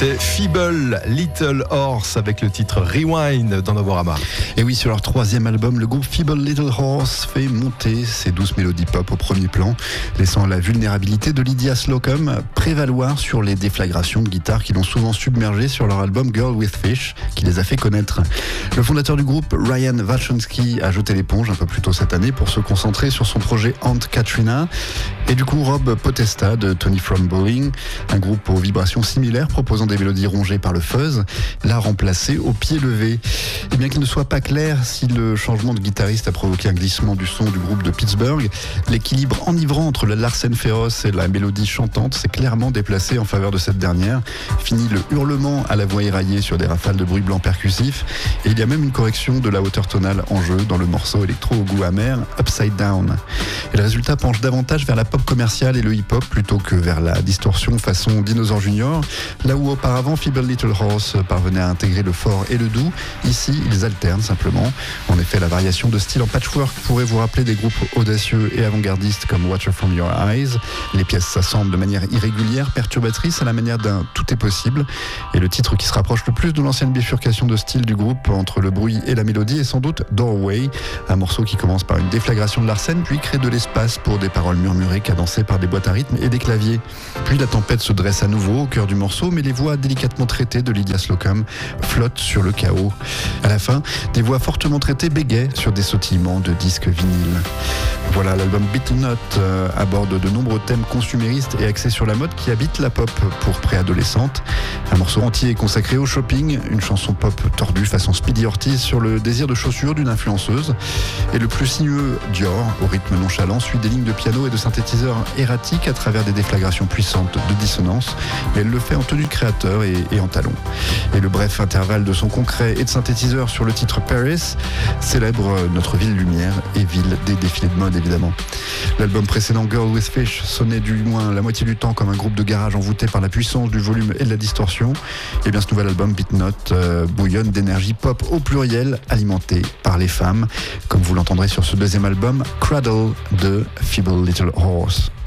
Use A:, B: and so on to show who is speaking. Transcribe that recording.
A: C'est Feeble Little Horse avec le titre Rewind dans Novorama.
B: Et oui, sur leur troisième album, le groupe Feeble Little Horse fait monter ses douces mélodies pop au premier plan, laissant la vulnérabilité de Lydia Slocum prévaloir sur les déflagrations de guitare qui l'ont souvent submergé sur leur album Girl with Fish, qui les a fait connaître. Le fondateur du groupe, Ryan Walczynski, a jeté l'éponge un peu plus tôt cette année pour se concentrer sur son projet Aunt Katrina. Et du coup, Rob Potesta de Tony From Bowling, un groupe aux vibrations similaires proposant des mélodies rongées par le fuzz, l'a remplacé au pied levé. Et bien qu'il ne soit pas clair si le changement de guitariste a provoqué un glissement du son du groupe de Pittsburgh, l'équilibre enivrant entre la Larsen féroce et la mélodie chantante s'est clairement déplacé en faveur de cette dernière. Fini le hurlement à la voix éraillée sur des rafales de bruit blanc percussif, et il y a même une correction de la hauteur tonale en jeu dans le morceau électro au goût amer, Upside Down. Et le résultat penche davantage vers la pop commerciale et le hip-hop plutôt que vers la distorsion façon Dinosaur Junior, là où auparavant Feeble Little Horse parvenait à intégrer le fort et le doux. Ici, ils alternent simplement. En effet, la variation de style en patchwork pourrait vous rappeler des groupes audacieux et avant-gardistes comme Watch From Your Eyes. Les pièces s'assemblent de manière irrégulière, perturbatrice, à la manière d'un Tout est possible. Et le titre qui se rapproche le plus de l'ancienne bifurcation de style du groupe entre le bruit et la mélodie est sans doute Doorway, un morceau qui commence par une déflagration de Larsen, puis crée de l'espace pour des paroles murmurées cadencées par des boîtes à rythme et des claviers. Puis la tempête se dresse à nouveau au cœur du morceau, mais les voix délicatement traitées de Lydia Slocum flottent sur le chaos. À la fin, des voix fortement traitées bégayent sur des sautillements de disques vinyles. Voilà, l'album Beat Not aborde de nombreux thèmes consuméristes et axés sur la mode qui habite la pop pour préadolescentes. Un morceau entier est consacré au shopping, une chanson pop tordue façon Speedy Ortiz sur le désir de chaussures d'une influenceuse. Et le plus sinueux Dior, au rythme nonchalant, suit des lignes de piano et de synthétiseurs erratiques à travers des déflagrations puissantes de dissonance, mais elle le fait en tenue de créateur et en talons. Et le bref intervalle de son concret et de synthétiseur sur le titre Paris célèbre notre ville lumière et ville des défilés de mode évidemment. L'album précédent Girl with Fish sonnait du moins la moitié du temps comme un groupe de garage envoûté par la puissance du volume et de la distorsion. Et bien ce nouvel album Beat Not bouillonne d'énergie pop au pluriel alimentée par les femmes, comme vous l'entendrez sur ce deuxième album Cradle de Feeble Little Horse.